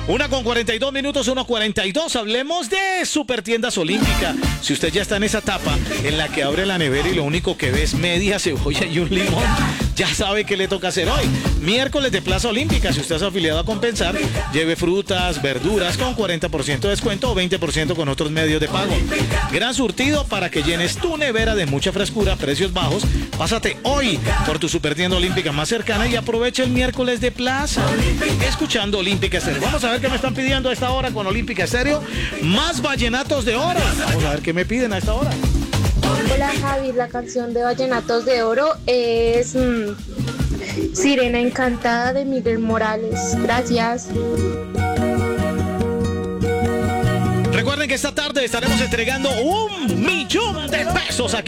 1:42, 1:42. Hablemos de Supertiendas Olímpica. Si usted ya está en esa etapa en la que abre la nevera y lo único que ve es media cebolla y un limón, ya sabe qué le toca hacer hoy. Miércoles de Plaza Olímpica. Si usted es afiliado a Compensar, lleve frutas, verduras con 40% de descuento o 20% con otros medios de pago. Gran surtido para que llenes tu nevera de mucha frescura, precios bajos. Pásate hoy por tu Supertienda Olímpica más cercana y aprovecha el miércoles de Plaza. Escuchando Olímpica Estéreo. Vamos a ver qué me están pidiendo a esta hora con Olímpica Estéreo. Más vallenatos de oro. Vamos a ver qué me piden a esta hora. Hola Javi, la canción de Vallenatos de Oro es Sirena Encantada de Miguel Morales. Gracias. Recuerden que esta tarde estaremos entregando $1.000.000 aquí